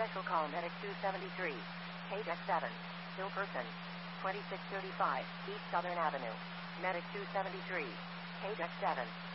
Special call Medic 273. KDEC 7. Still person. 2635 East Southern Avenue. Medic 273. KDEC 7.